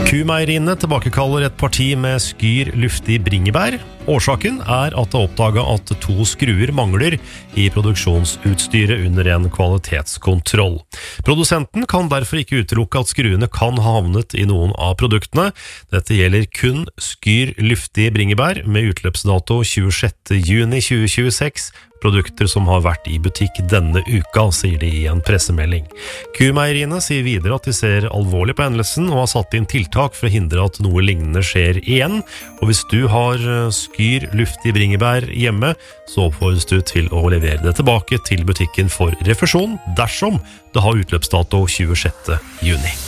Q-meieriene tilbakekaller et parti med skyr luftig bringebær. Årsaken at det oppdaget at 2 skruer mangler i produksjonsutstyret under en kvalitetskontroll. Produsenten kan derfor ikke utelukke at skruene kan ha havnet i noen av produktene. Dette gjelder kun skyr luftig bringebær med utløpsdato 26. juni 2026, produkter som har vært i butikk denne uka, sier de i en pressemelding. Q-meieriene sier videre at de ser alvorlig på hendelsen og har satt inn tiltak for å hindre at noe lignende skjer igjen. Og hvis du har skyr luftig bringebær hjemme, så oppfordres du til å levere det tilbake til butikken for refusjon dersom det har utløpsdato 26. juni.